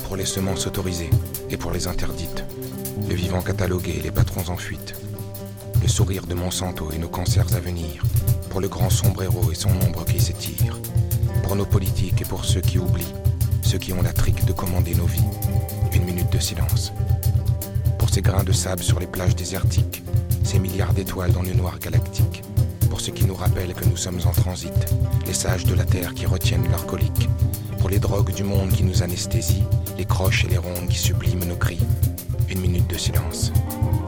pour les semences autorisées et pour les interdites, le vivant catalogué et les patrons en fuite, le sourire de Monsanto et nos cancers à venir, pour le grand sombrero et son ombre qui s'étire, pour nos politiques et pour ceux qui oublient, ceux qui ont la trique de commander nos vies. Une minute de silence. Pour ces grains de sable sur les plages désertiques, ces milliards d'étoiles dans le noir galactique, pour ceux qui nous rappellent que nous sommes en transit, les sages de la terre qui retiennent leur colique, pour les drogues du monde qui nous anesthésient, les croches et les rondes qui subliment nos cris. Une minute de silence.